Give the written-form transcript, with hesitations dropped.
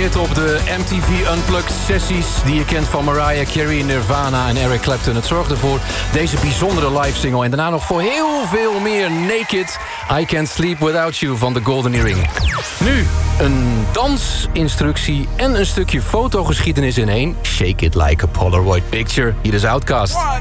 geïnstalleerd op de MTV Unplugged sessies... die je kent van Mariah Carey, Nirvana en Eric Clapton. Het zorgde voor deze bijzondere live single. En daarna nog voor heel veel meer Naked. I Can't Sleep Without You van The Golden Earring. Nu een dansinstructie en een stukje fotogeschiedenis in één. Shake it like a Polaroid picture. Hier is Outkast.